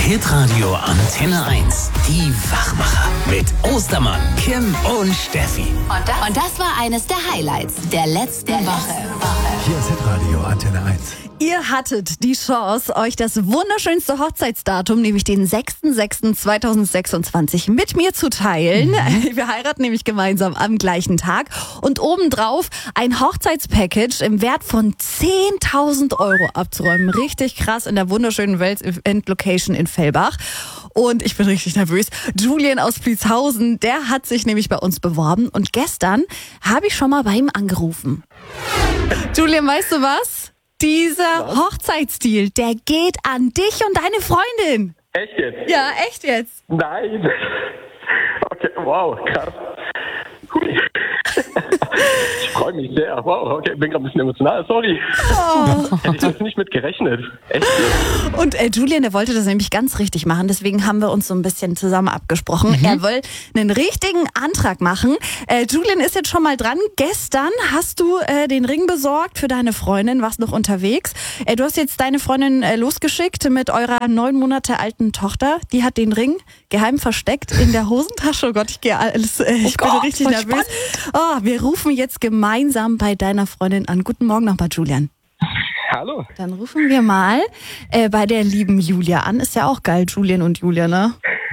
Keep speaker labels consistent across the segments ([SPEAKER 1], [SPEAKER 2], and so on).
[SPEAKER 1] Hitradio Antenne 1. Die Wachmacher mit Ostermann, Kim und Steffi.
[SPEAKER 2] Und das war eines der Highlights der letzten Woche.
[SPEAKER 3] Hier ist Hitradio Antenne 1.
[SPEAKER 4] Ihr hattet die Chance, euch das wunderschönste Hochzeitsdatum, nämlich den 6.6.2026, mit mir zu teilen. Wir heiraten nämlich gemeinsam am gleichen Tag. Und obendrauf ein Hochzeitspackage im Wert von 10.000 Euro abzuräumen. Richtig krass in der wunderschönen Wels-Event-Location in Fellbach. Und ich bin richtig nervös. Julian aus Pliezhausen, der hat sich nämlich bei uns beworben. Und gestern habe ich schon mal bei ihm angerufen. Julian, weißt du was? Dieser Hochzeitsstil, der geht an dich und deine Freundin.
[SPEAKER 5] Echt jetzt?
[SPEAKER 4] Ja, echt jetzt.
[SPEAKER 5] Nein. Okay, wow, krass. Cool. Ich freue mich sehr. Wow, okay, bin gerade ein bisschen emotional, sorry. Hätte ich jetzt nicht mit gerechnet. Echt jetzt.
[SPEAKER 4] Und Julian, der wollte das nämlich ganz richtig machen, deswegen haben wir uns so ein bisschen zusammen abgesprochen. Er will einen richtigen Antrag machen. Julian ist jetzt schon mal dran. Gestern hast du den Ring besorgt für deine Freundin, warst noch unterwegs. Du hast jetzt deine Freundin losgeschickt mit eurer 9 Monate alten Tochter. Die hat den Ring geheim versteckt in der Hosentasche. Oh Gott, ich bin richtig nervös. Oh, wir rufen jetzt gemeinsam bei deiner Freundin an. Guten Morgen nochmal, Julian.
[SPEAKER 5] Hallo.
[SPEAKER 4] Dann rufen wir mal bei der lieben Julia an. Ist ja auch geil, Julian und Julia, ne?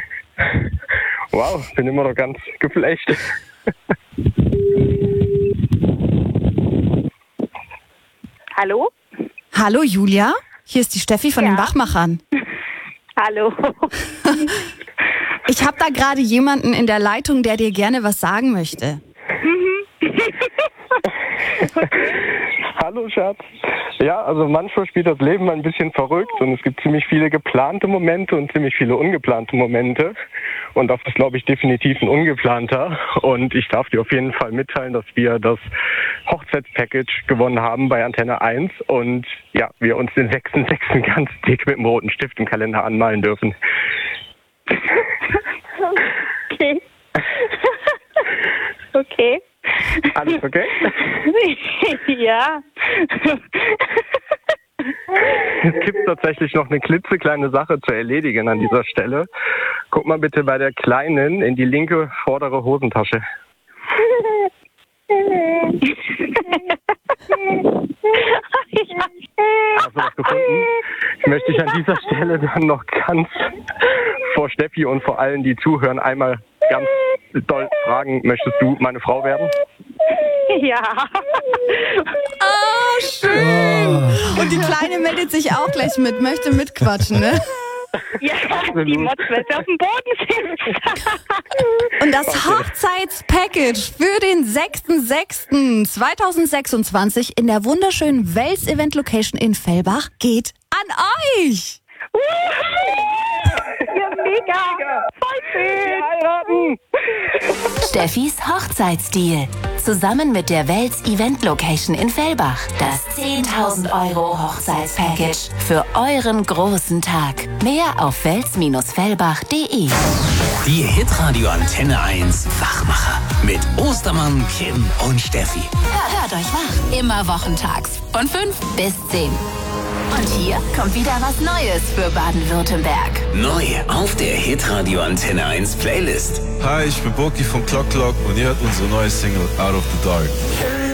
[SPEAKER 5] Wow, bin immer noch ganz geflasht.
[SPEAKER 6] Hallo?
[SPEAKER 4] Hallo, Julia. Hier ist die Steffi von den Wachmachern.
[SPEAKER 6] Hallo.
[SPEAKER 4] Ich habe da gerade jemanden in der Leitung, der dir gerne was sagen möchte.
[SPEAKER 5] Hallo, Schatz. Ja, also manchmal spielt das Leben ein bisschen verrückt und es gibt ziemlich viele geplante Momente und ziemlich viele ungeplante Momente. Und das ist, glaube ich, definitiv ein ungeplanter. Und ich darf dir auf jeden Fall mitteilen, dass wir das Hochzeitspackage gewonnen haben bei Antenne 1 und ja, wir uns den 6.6. ganz dick mit dem roten Stift im Kalender anmalen dürfen.
[SPEAKER 6] Okay. Okay.
[SPEAKER 5] Alles okay?
[SPEAKER 6] Ja.
[SPEAKER 5] Es gibt tatsächlich noch eine klitzekleine Sache zu erledigen an dieser Stelle. Guck mal bitte bei der Kleinen in die linke vordere Hosentasche. Hast du was gefunden? Ich möchte dich an dieser Stelle dann noch ganz vor Steffi und vor allen, die zuhören, einmal ganz doll fragen, möchtest du meine Frau werden?
[SPEAKER 6] Ja.
[SPEAKER 4] Oh, schön. Und die Kleine meldet sich auch gleich mit, möchte mitquatschen, ne?
[SPEAKER 6] Ja, die Motz wird auf dem Boden sitzen.
[SPEAKER 4] Und das Hochzeitspackage für den 6.6.2026 in der wunderschönen Wels-Event-Location in Fellbach geht an euch.
[SPEAKER 6] Ja, mega. Voll schön.
[SPEAKER 5] Heiraten!
[SPEAKER 2] Steffis Hochzeitsstil. Zusammen mit der Wels Event Location in Fellbach. Das 10.000 Euro Hochzeitspackage für euren großen Tag. Mehr auf wels-fellbach.de.
[SPEAKER 1] Die Hitradio Antenne 1 Wachmacher mit Ostermann, Kim und Steffi.
[SPEAKER 2] Hört euch wach. Immer wochentags von 5 bis 10. Und hier kommt wieder was Neues für Baden-Württemberg.
[SPEAKER 1] Neu auf der Hitradio Antenne 1 Playlist.
[SPEAKER 7] Hi, ich bin Boki von Clock Clock und ihr hört unsere neue Single Out of the Dark.